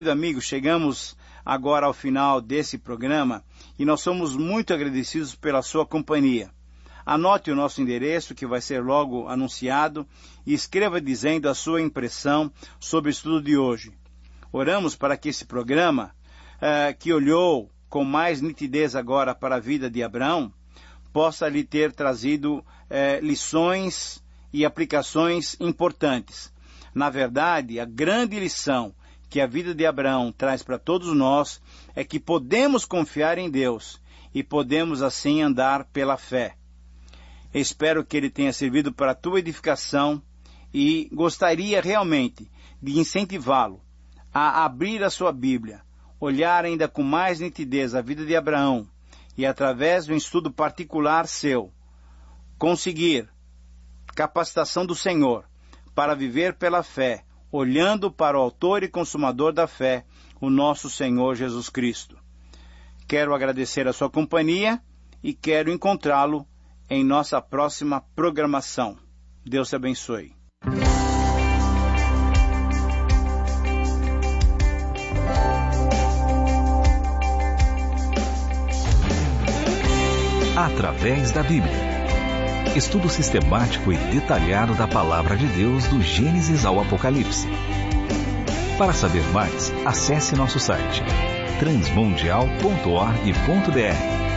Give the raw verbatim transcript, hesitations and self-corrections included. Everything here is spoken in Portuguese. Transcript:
Amigos, chegamos agora ao final desse programa e nós somos muito agradecidos pela sua companhia. Anote o nosso endereço, que vai ser logo anunciado, e escreva dizendo a sua impressão sobre o estudo de hoje. Oramos para que esse programa, eh, que olhou com mais nitidez agora para a vida de Abraão, possa lhe ter trazido eh, lições e aplicações importantes. Na verdade, a grande lição que a vida de Abraão traz para todos nós é que podemos confiar em Deus e podemos assim andar pela fé. Espero que ele tenha servido para a tua edificação e gostaria realmente de incentivá-lo a abrir a sua Bíblia, olhar ainda com mais nitidez a vida de Abraão e, através de um estudo particular seu, conseguir capacitação do Senhor para viver pela fé, olhando para o autor e consumador da fé, o nosso Senhor Jesus Cristo. Quero agradecer a sua companhia e quero encontrá-lo em nossa próxima programação. Deus te abençoe. Através da Bíblia. Estudo sistemático e detalhado da Palavra de Deus do Gênesis ao Apocalipse. Para saber mais, acesse nosso site transmundial ponto org ponto br.